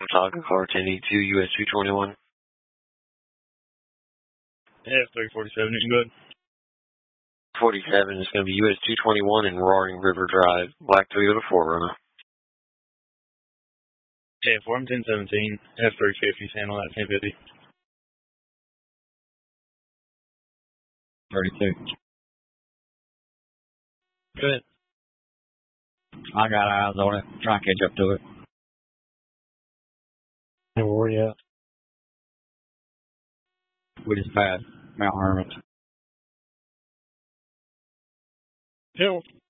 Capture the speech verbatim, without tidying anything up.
I'm talking car ten eighty-two U S two twenty-one. F three forty-seven, you can go ahead. forty-seven is going to be U S two twenty-one and Roaring River Drive, black Toyota four runner. Yeah, for him, ten seventeen, F three fifty, handle that ten fifty. thirty-two. Go ahead. I got eyes on it. Try and catch up to it. And where are you at? We just passed Mount Hermit. Hill.